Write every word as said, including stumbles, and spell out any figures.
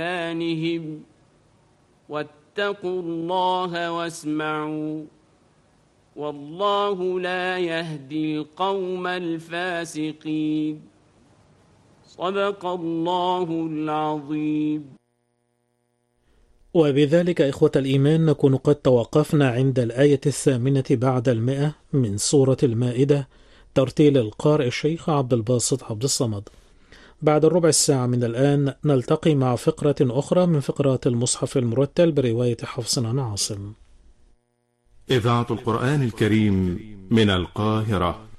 بِإِيمَانِهِمْ وَاتَّقُوا اللَّهَ وَاسْمَعُوا وَاللَّهُ لَا يَهْدِي الْقَوْمَ الْفَاسِقِينَ. صدق الله العظيم. وبذلك إخوة الإيمان نكون قد توقفنا عند الآية الثامنة بعد المئة من سورة المائدة، ترتيل القارئ الشيخ عبد الباسط عبد الصمد. بعد الربع الساعة من الآن نلتقي مع فقرة أخرى من فقرات المصحف المرتل برواية حفص عن عاصم. إذاعة القرآن الكريم من القاهرة.